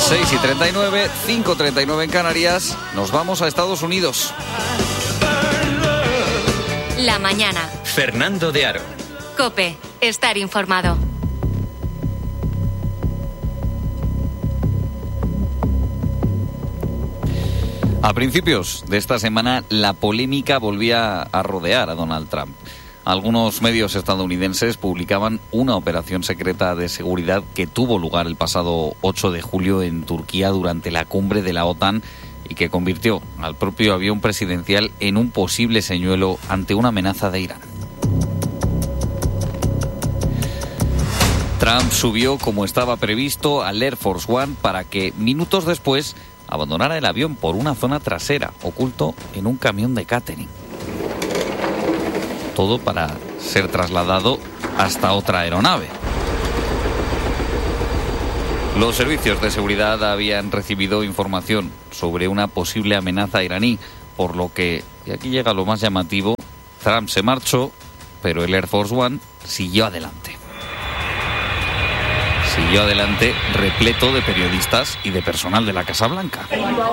6:39, 5:39 en Canarias. Nos vamos a Estados Unidos. La mañana. Fernando de Aro. COPE. Estar informado. A principios de esta semana, la polémica volvía a rodear a Donald Trump. Algunos medios estadounidenses publicaban una operación secreta de seguridad que tuvo lugar el pasado 8 de julio en Turquía durante la cumbre de la OTAN y que convirtió al propio avión presidencial en un posible señuelo ante una amenaza de Irán. Trump subió, como estaba previsto, al Air Force One para que minutos después abandonara el avión por una zona trasera, oculto en un camión de catering. Todo para ser trasladado hasta otra aeronave. Los servicios de seguridad habían recibido información sobre una posible amenaza iraní, por lo que, y aquí llega lo más llamativo, Trump se marchó, pero el Air Force One siguió adelante. Siguió adelante repleto de periodistas y de personal de la Casa Blanca.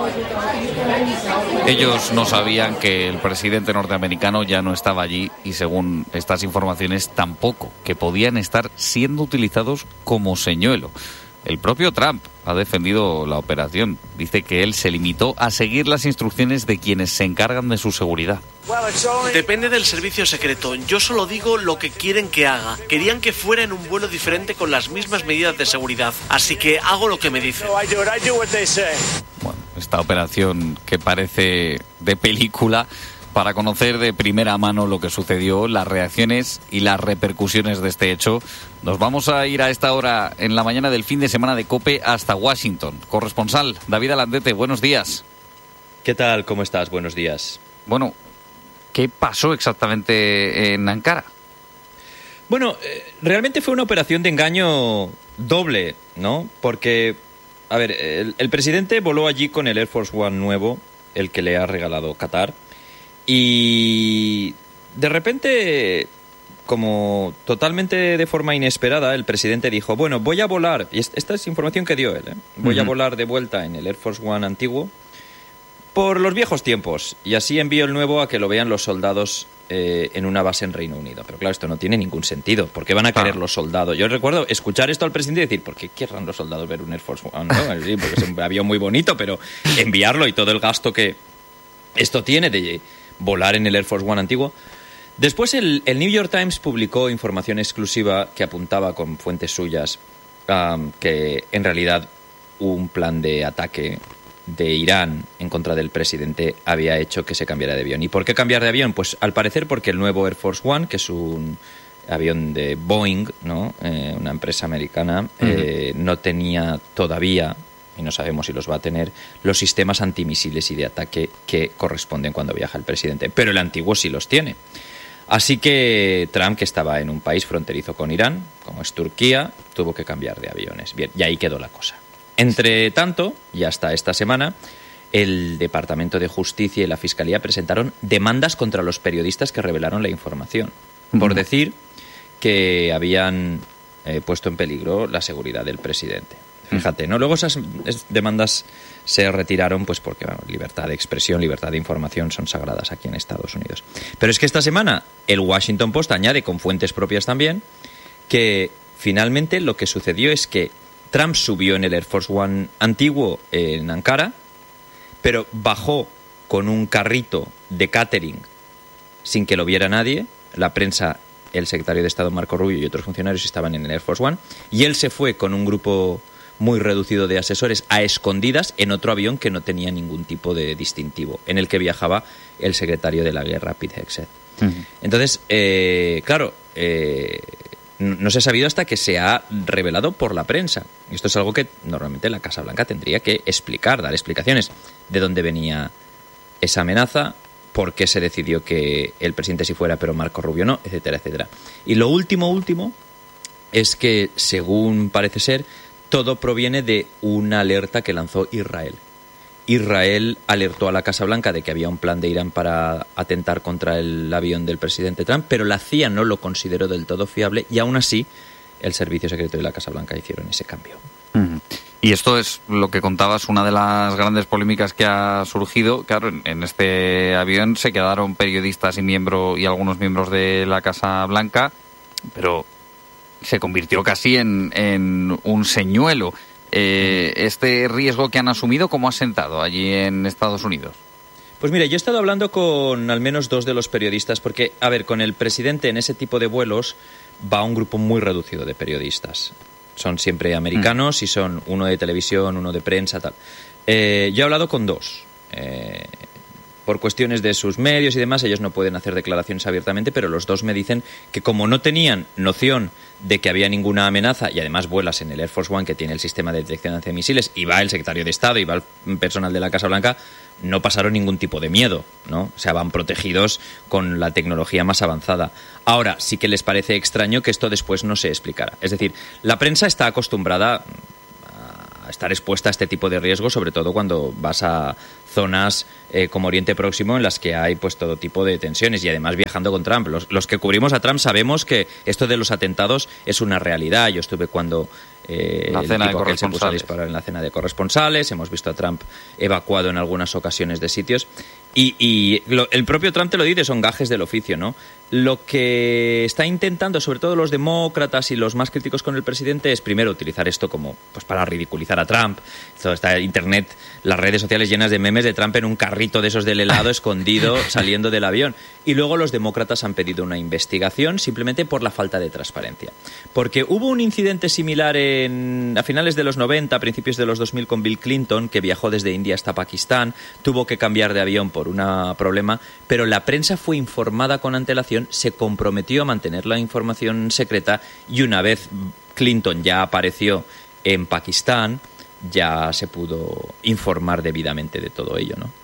Ellos no sabían que el presidente norteamericano ya no estaba allí y, según estas informaciones, tampoco que podían estar siendo utilizados como señuelo. El propio Trump ha defendido la operación. Dice que él se limitó a seguir las instrucciones de quienes se encargan de su seguridad. Depende del servicio secreto. Yo solo digo lo que quieren que haga. Querían que fuera en un vuelo diferente con las mismas medidas de seguridad. Así que hago lo que me dicen. Bueno, esta operación que parece de película, para conocer de primera mano lo que sucedió, las reacciones y las repercusiones de este hecho, nos vamos a ir a esta hora en la mañana del fin de semana de COPE hasta Washington. Corresponsal David Alandete, buenos días. ¿Qué tal? ¿Cómo estás? Buenos días. Bueno, ¿qué pasó exactamente en Ankara? Bueno, realmente fue una operación de engaño doble, ¿no? Porque, a ver, el presidente voló allí con el Air Force One nuevo, el que le ha regalado Qatar, y de repente, como totalmente de forma inesperada, el presidente dijo, bueno, voy a volar, y esta es información que dio él, voy a volar de vuelta en el Air Force One antiguo por los viejos tiempos, y así envío el nuevo a que lo vean los soldados en una base en Reino Unido. Pero claro, esto no tiene ningún sentido. ¿Por qué van a querer los soldados? Yo recuerdo escuchar esto al presidente y decir, ¿por qué querrán los soldados ver un Air Force One? ¿No? Sí, porque es un avión muy bonito, pero enviarlo y todo el gasto que esto tiene de volar en el Air Force One antiguo. Después el New York Times publicó información exclusiva que apuntaba con fuentes suyas que en realidad un plan de ataque de Irán en contra del presidente había hecho que se cambiara de avión. ¿Y por qué cambiar de avión? Pues al parecer porque el nuevo Air Force One, que es un avión de Boeing, ¿no? Una empresa americana, no tenía todavía, y no sabemos si los va a tener, los sistemas antimisiles y de ataque que corresponden cuando viaja el presidente. Pero el antiguo sí los tiene. Así que Trump, que estaba en un país fronterizo con Irán, como es Turquía, tuvo que cambiar de aviones. Bien, y ahí quedó la cosa. Entre tanto, y hasta esta semana, el Departamento de Justicia y la Fiscalía presentaron demandas contra los periodistas que revelaron la información, por decir que habían puesto en peligro la seguridad del presidente. Fíjate, ¿no? Luego esas demandas se retiraron pues porque, bueno, libertad de expresión, libertad de información son sagradas aquí en Estados Unidos. Pero es que esta semana el Washington Post añade, con fuentes propias también, que finalmente lo que sucedió es que Trump subió en el Air Force One antiguo en Ankara, pero bajó con un carrito de catering sin que lo viera nadie. La prensa, el secretario de Estado Marco Rubio y otros funcionarios estaban en el Air Force One, y él se fue con un grupo muy reducido de asesores a escondidas en otro avión que no tenía ningún tipo de distintivo, en el que viajaba el secretario de la guerra, Pete Hegseth. Entonces, claro, no se ha sabido hasta que se ha revelado por la prensa. Y esto es algo que normalmente la Casa Blanca tendría que explicar, dar explicaciones de dónde venía esa amenaza, por qué se decidió que el presidente sí fuera pero Marco Rubio no, etcétera, etcétera. Y lo último es que, según parece ser, todo proviene de una alerta que lanzó Israel. Israel alertó a la Casa Blanca de que había un plan de Irán para atentar contra el avión del presidente Trump, pero la CIA no lo consideró del todo fiable y aún así el Servicio Secreto de la Casa Blanca hicieron ese cambio. Y esto es lo que contabas, una de las grandes polémicas que ha surgido. Claro, en este avión se quedaron periodistas y algunos miembros de la Casa Blanca, pero se convirtió casi en un señuelo. Este riesgo que han asumido, ¿cómo ha sentado allí en Estados Unidos? Pues mira, yo he estado hablando con al menos 2 de los periodistas, porque, a ver, con el presidente en ese tipo de vuelos va un grupo muy reducido de periodistas. Son siempre americanos y son uno de televisión, uno de prensa, tal. Yo he hablado con 2. Por cuestiones de sus medios y demás, ellos no pueden hacer declaraciones abiertamente, pero los 2 me dicen que como no tenían noción de que había ninguna amenaza, y además vuelas en el Air Force One, que tiene el sistema de detección antimisiles, y va el secretario de Estado y va el personal de la Casa Blanca, no pasaron ningún tipo de miedo, ¿no? O sea, van protegidos con la tecnología más avanzada. Ahora, sí que les parece extraño que esto después no se explicara. Es decir, la prensa está acostumbrada a estar expuesta a este tipo de riesgos, sobre todo cuando vas a zonas como Oriente Próximo, en las que hay pues todo tipo de tensiones, y además viajando con Trump. Los que cubrimos a Trump sabemos que esto de los atentados es una realidad. Yo estuve cuando la cena de corresponsales. Se puso a disparar en la cena de corresponsales. Hemos visto a Trump evacuado en algunas ocasiones de sitios. El propio Trump te lo dice, son gajes del oficio, ¿no? Lo que está intentando, sobre todo los demócratas y los más críticos con el presidente, es primero utilizar esto como pues para ridiculizar a Trump. Todo está Internet, las redes sociales llenas de memes de Trump en un carrito de esos del helado escondido saliendo del avión. Y luego los demócratas han pedido una investigación simplemente por la falta de transparencia. Porque hubo un incidente similar a finales de los 90, a principios de los 2000 con Bill Clinton, que viajó desde India hasta Pakistán, tuvo que cambiar de avión por un problema, pero la prensa fue informada con antelación, se comprometió a mantener la información secreta, y una vez Clinton ya apareció en Pakistán, ya se pudo informar debidamente de todo ello, ¿no?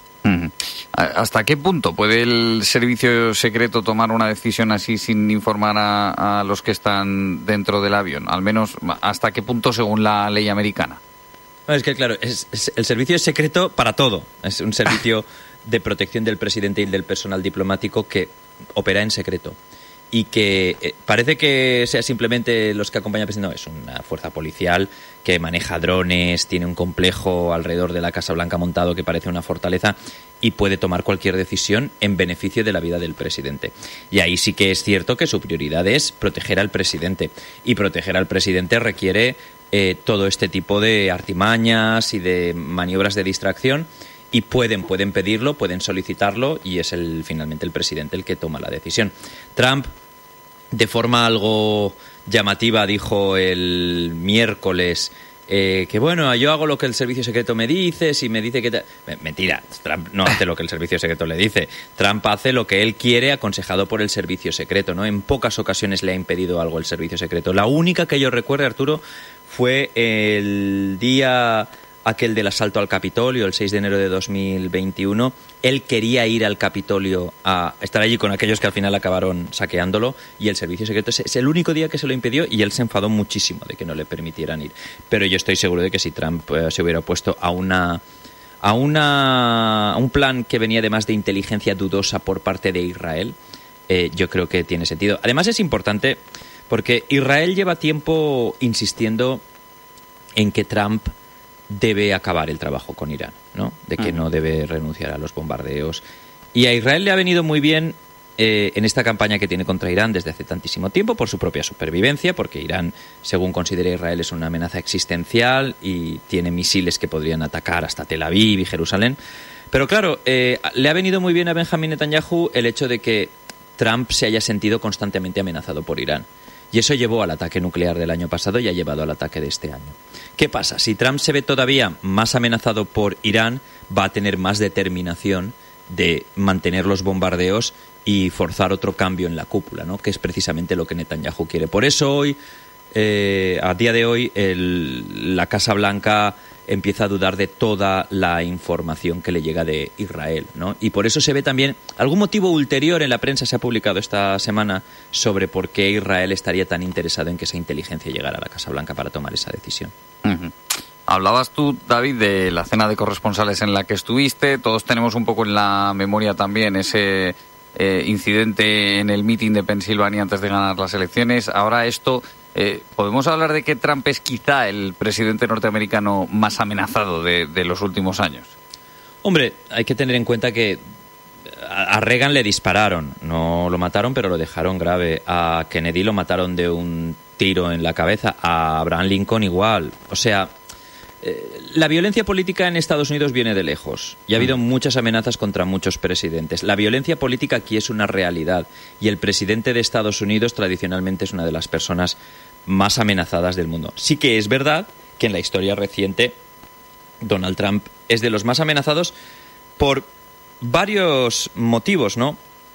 ¿Hasta qué punto puede el servicio secreto tomar una decisión así sin informar a los que están dentro del avión? Al menos, ¿hasta qué punto según la ley americana? No, es que, claro, el servicio es secreto para todo. Es un servicio de protección del presidente y del personal diplomático que opera en secreto. Y que parece que sea simplemente los que acompañan al presidente. No, es una fuerza policial que maneja drones, tiene un complejo alrededor de la Casa Blanca montado que parece una fortaleza, y puede tomar cualquier decisión en beneficio de la vida del presidente. Y ahí sí que es cierto que su prioridad es proteger al presidente. Y proteger al presidente requiere todo este tipo de artimañas y de maniobras de distracción. Y pueden pedirlo, pueden solicitarlo, y es finalmente el presidente el que toma la decisión. Trump, de forma algo llamativa, dijo el miércoles que bueno, yo hago lo que el servicio secreto me dice, si me dice que... Mentira, Trump no hace lo que el servicio secreto le dice. Trump hace lo que él quiere, aconsejado por el servicio secreto, ¿no? En pocas ocasiones le ha impedido algo el servicio secreto. La única que yo recuerdo, Arturo, fue el día aquel del asalto al Capitolio, el 6 de enero de 2021. Él quería ir al Capitolio a estar allí con aquellos que al final acabaron saqueándolo, y el servicio secreto es el único día que se lo impidió, y él se enfadó muchísimo de que no le permitieran ir. Pero yo estoy seguro de que si Trump se hubiera opuesto a un plan que venía además de inteligencia dudosa por parte de Israel, yo creo que tiene sentido. Además es importante porque Israel lleva tiempo insistiendo en que Trump debe acabar el trabajo con Irán, ¿no? De que no debe renunciar a los bombardeos. Y a Israel le ha venido muy bien en esta campaña que tiene contra Irán desde hace tantísimo tiempo, por su propia supervivencia, porque Irán, según considera Israel, es una amenaza existencial y tiene misiles que podrían atacar hasta Tel Aviv y Jerusalén. Pero claro, le ha venido muy bien a Benjamín Netanyahu el hecho de que Trump se haya sentido constantemente amenazado por Irán. Y eso llevó al ataque nuclear del año pasado y ha llevado al ataque de este año. ¿Qué pasa? Si Trump se ve todavía más amenazado por Irán, va a tener más determinación de mantener los bombardeos y forzar otro cambio en la cúpula, ¿no? Que es precisamente lo que Netanyahu quiere. Por eso hoy, a día de hoy, la Casa Blanca empieza a dudar de toda la información que le llega de Israel, ¿no? Y por eso se ve también algún motivo ulterior en la prensa, se ha publicado esta semana, sobre por qué Israel estaría tan interesado en que esa inteligencia llegara a la Casa Blanca para tomar esa decisión. Uh-huh. Hablabas tú, David, de la cena de corresponsales en la que estuviste. Todos tenemos un poco en la memoria también ese incidente en el mitin de Pensilvania antes de ganar las elecciones. Ahora esto, ¿podemos hablar de que Trump es quizá el presidente norteamericano más amenazado de los últimos años? Hombre, hay que tener en cuenta que a Reagan le dispararon, no lo mataron, pero lo dejaron grave. A Kennedy lo mataron de un tiro en la cabeza, a Abraham Lincoln igual. O sea, la violencia política en Estados Unidos viene de lejos y ha habido muchas amenazas contra muchos presidentes. La violencia política aquí es una realidad y el presidente de Estados Unidos tradicionalmente es una de las personas más amenazadas del mundo. Sí que es verdad que en la historia reciente Donald Trump es de los más amenazados por varios motivos, ¿no?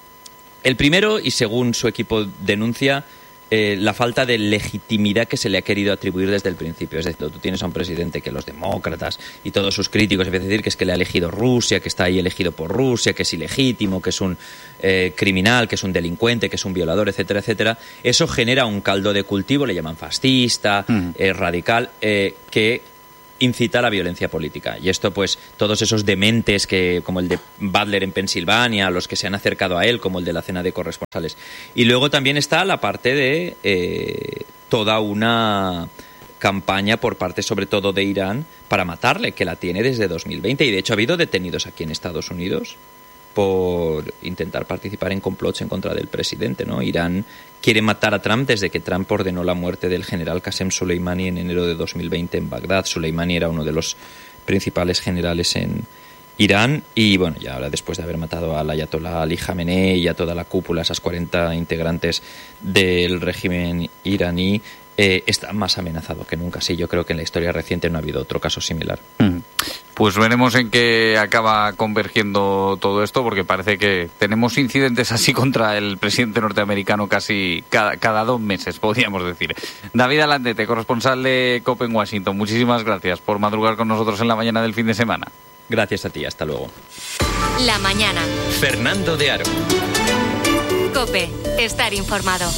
El primero, y según su equipo denuncia, la falta de legitimidad que se le ha querido atribuir desde el principio. Es decir, tú tienes a un presidente que los demócratas y todos sus críticos empiezan a decir que es que le ha elegido Rusia, que está ahí elegido por Rusia, que es ilegítimo, que es un criminal, que es un delincuente, que es un violador, etcétera, etcétera. Eso genera un caldo de cultivo, le llaman fascista, radical, que incita a la violencia política. Y esto, pues, todos esos dementes que, como el de Butler en Pensilvania, los que se han acercado a él, como el de la cena de corresponsales. Y luego también está la parte de toda una campaña por parte, sobre todo, de Irán para matarle, que la tiene desde 2020. Y, de hecho, ha habido detenidos aquí en Estados Unidos por intentar participar en complots en contra del presidente, ¿no? Irán quiere matar a Trump desde que Trump ordenó la muerte del general Qasem Soleimani en enero de 2020 en Bagdad. Soleimani era uno de los principales generales en Irán y, bueno, ya ahora después de haber matado al ayatolá Ali Khamenei y a toda la cúpula, esas 40 integrantes del régimen iraní, está más amenazado que nunca. Sí, yo creo que en la historia reciente no ha habido otro caso similar. Pues veremos en qué acaba convergiendo todo esto, porque parece que tenemos incidentes así contra el presidente norteamericano casi cada 2 meses, podríamos decir. David Alandete, corresponsal de COPE en Washington, muchísimas gracias por madrugar con nosotros en la mañana del fin de semana. Gracias a ti, hasta luego. La mañana. Fernando de Aro. COPE, estar informado.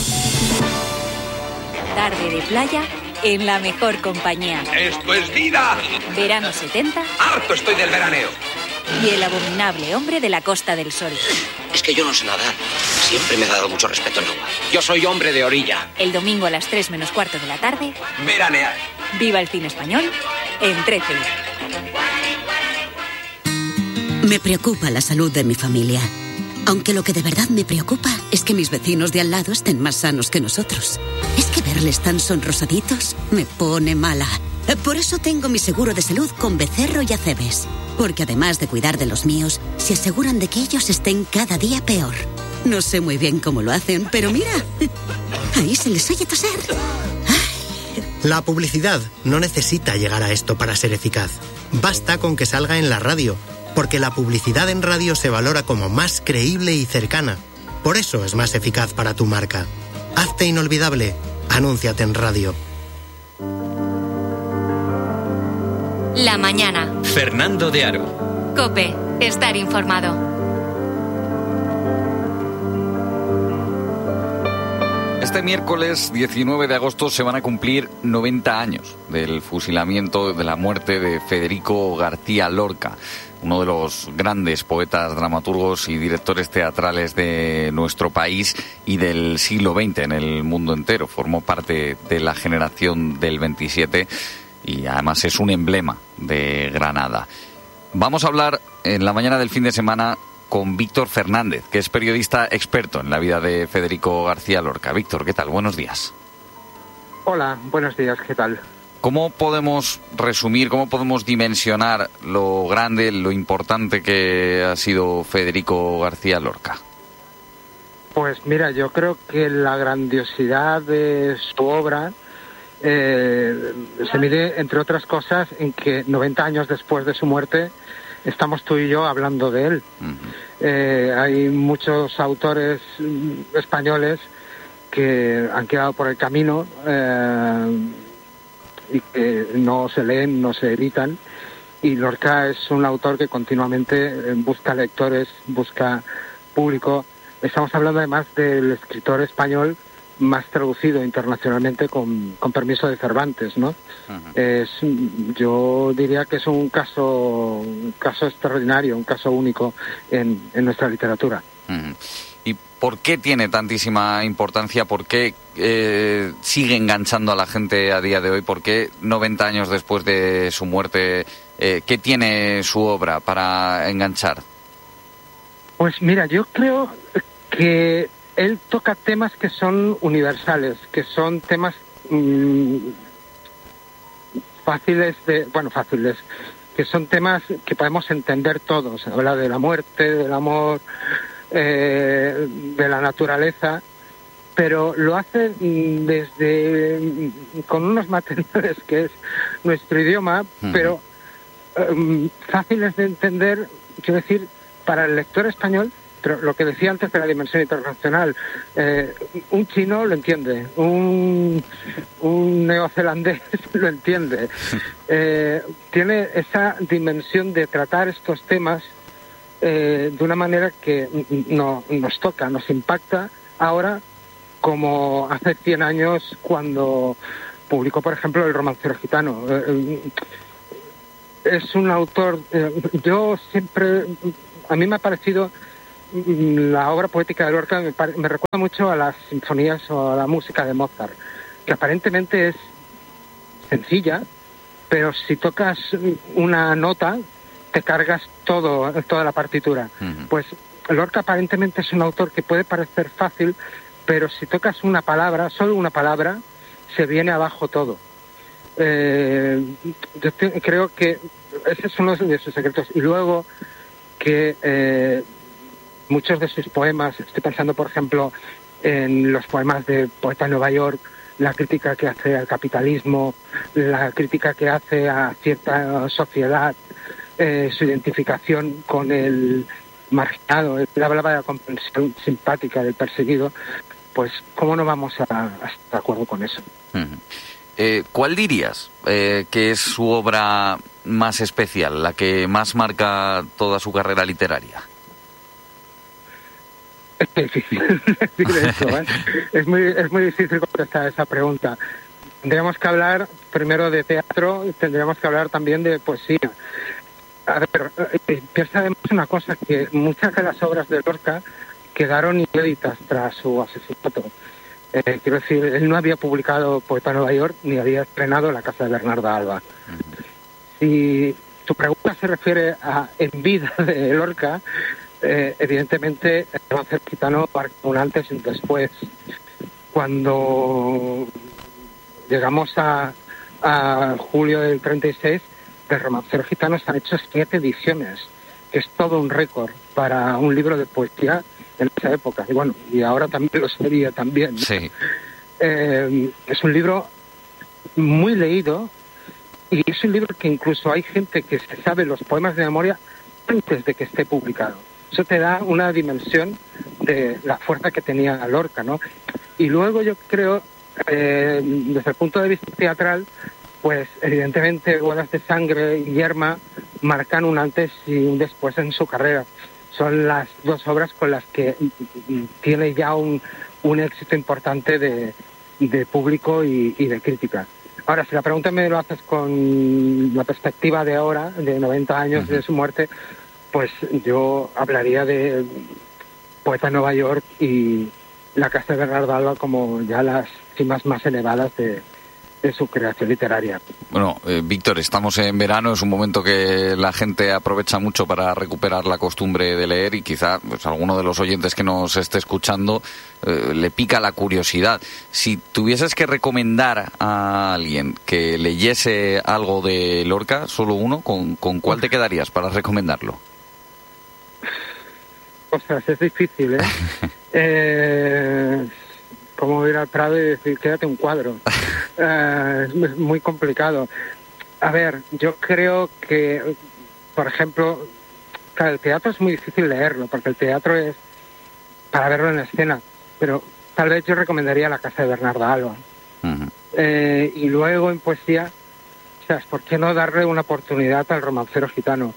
Tarde de playa en la mejor compañía. ¡Esto es vida! Verano 70. ¡Harto estoy del veraneo! Y el abominable hombre de la Costa del Sol. Es que yo no sé nadar. Siempre me ha dado mucho respeto el agua. Yo soy hombre de orilla. El domingo a las 3 menos cuarto de la tarde. Veranear. Viva el cine español en 13. Me preocupa la salud de mi familia. Aunque lo que de verdad me preocupa es que mis vecinos de al lado estén más sanos que nosotros. Es que verles tan sonrosaditos me pone mala. Por eso tengo mi seguro de salud con Becerro y Acebes. Porque además de cuidar de los míos, se aseguran de que ellos estén cada día peor. No sé muy bien cómo lo hacen, pero mira, ahí se les oye toser. La publicidad no necesita llegar a esto para ser eficaz. Basta con que salga en la radio. Porque la publicidad en radio se valora como más creíble y cercana. Por eso es más eficaz para tu marca. Hazte inolvidable. Anúnciate en radio. La mañana. Fernando de Aro. COPE, estar informado. Este miércoles 19 de agosto se van a cumplir 90 años del fusilamiento, de la muerte de Federico García Lorca, uno de los grandes poetas, dramaturgos y directores teatrales de nuestro país y del siglo XX en el mundo entero. Formó parte de la generación del 27 y además es un emblema de Granada. Vamos a hablar en la mañana del fin de semana con Víctor Fernández, que es periodista experto en la vida de Federico García Lorca. Víctor, ¿qué tal? Buenos días. Hola, buenos días, ¿qué tal? ¿Cómo podemos resumir, cómo podemos dimensionar lo grande, lo importante que ha sido Federico García Lorca? Pues mira, yo creo que la grandiosidad de su obra se mide, entre otras cosas, en que 90 años después de su muerte estamos tú y yo hablando de él. Hay muchos autores españoles que han quedado por el camino y que no se leen, no se editan, y Lorca es un autor que continuamente busca lectores, busca público. Estamos hablando además del escritor español más traducido internacionalmente con permiso de Cervantes, ¿no? Yo diría que es un caso extraordinario, un caso único en nuestra literatura. ¿por qué tiene tantísima importancia? ¿Por qué sigue enganchando a la gente a día de hoy? ¿Por qué 90 años después de su muerte, qué tiene su obra para enganchar? Pues mira, yo creo que él toca temas que son universales, que son temas fáciles, que son temas que podemos entender todos. Habla de la muerte, del amor, de la naturaleza, pero lo hace con unos materiales que es nuestro idioma, pero fáciles de entender, quiero decir, para el lector español. Pero lo que decía antes de la dimensión internacional, un chino lo entiende, un neozelandés lo entiende. Tiene esa dimensión de tratar estos temas de una manera que nos toca, nos impacta ahora, como hace 100 años cuando publicó, por ejemplo, El romancero gitano. Es un autor, a mí me ha parecido, la obra poética de Lorca me recuerda mucho a las sinfonías o a la música de Mozart, que aparentemente es sencilla, pero si tocas una nota te cargas toda la partitura. Pues Lorca aparentemente es un autor que puede parecer fácil, pero si tocas una palabra, solo una palabra, se viene abajo todo. Yo creo que ese es uno de sus secretos. Y luego que muchos de sus poemas, estoy pensando por ejemplo en los poemas de Poeta en Nueva York, la crítica que hace al capitalismo, la crítica que hace a cierta sociedad, su identificación con el marginado, él hablaba de la comprensión simpática del perseguido, pues ¿cómo no vamos a estar de acuerdo con eso? ¿Cuál dirías que es su obra más especial, la que más marca toda su carrera literaria? Es difícil decir eso, ¿eh? Es muy difícil contestar esa pregunta. Tendríamos que hablar primero de teatro y tendríamos que hablar también de poesía. A ver, piensa además una cosa, que muchas de las obras de Lorca quedaron inéditas tras su asesinato. Quiero decir, él no había publicado Poeta en Nueva York ni había estrenado La casa de Bernarda Alba. Si tu pregunta se refiere a en vida de Lorca, evidentemente el romancero gitano marca un antes y un después. Cuando llegamos a julio del 36, del romancero gitano se han hecho 7 ediciones, que es todo un récord para un libro de poesía en esa época. Y bueno, y ahora también lo sería también, ¿no? Sí. Es un libro muy leído y es un libro que incluso hay gente que se sabe los poemas de memoria antes de que esté publicado. Eso te da una dimensión de la fuerza que tenía Lorca, ¿no? Y luego yo creo, desde el punto de vista teatral, pues evidentemente Bodas de Sangre y Yerma marcan un antes y un después en su carrera. Son las 2 obras con las que tiene ya un éxito importante de público y de crítica. Ahora, si la pregunta me lo haces con la perspectiva de ahora, de 90 años de su muerte, pues yo hablaría de Poeta en Nueva York y La casa de Bernarda Alba como ya las cimas más elevadas de su creación literaria. Bueno, Víctor, estamos en verano, es un momento que la gente aprovecha mucho para recuperar la costumbre de leer y quizá pues, alguno de los oyentes que nos esté escuchando le pica la curiosidad. Si tuvieses que recomendar a alguien que leyese algo de Lorca, solo uno, ¿con cuál te quedarías para recomendarlo? Ostras, es difícil, ¿eh? Como ir al Prado y decir, quédate un cuadro. Es muy complicado. A ver, yo creo que, por ejemplo, claro, el teatro es muy difícil leerlo, porque el teatro es para verlo en escena, pero tal vez yo recomendaría La casa de Bernarda Alba. Y luego en poesía, o sea, ¿por qué no darle una oportunidad al romancero gitano?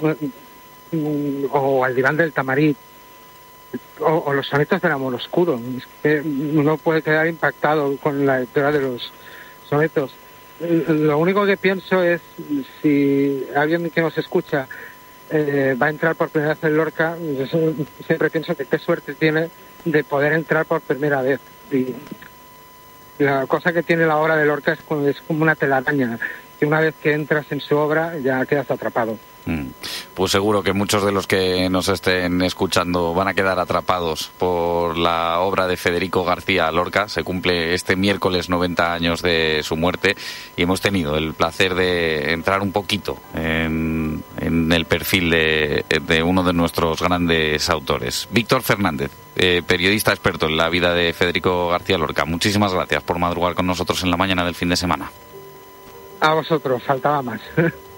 O al diván del Tamarit. O los sonetos del amor oscuro. Es que uno puede quedar impactado con la lectura de los sonetos. Lo único que pienso es, si alguien que nos escucha va a entrar por primera vez en Lorca, yo siempre pienso que qué suerte tiene de poder entrar por primera vez. Y la cosa que tiene la obra de Lorca es como una telaraña, que una vez que entras en su obra ya quedas atrapado. Pues seguro que muchos de los que nos estén escuchando van a quedar atrapados por la obra de Federico García Lorca. Se cumple este miércoles 90 años de su muerte y hemos tenido el placer de entrar un poquito en el perfil de uno de nuestros grandes autores. Víctor Fernández, periodista experto en la vida de Federico García Lorca. Muchísimas gracias por madrugar con nosotros en la mañana del fin de semana. A vosotros, faltaba más.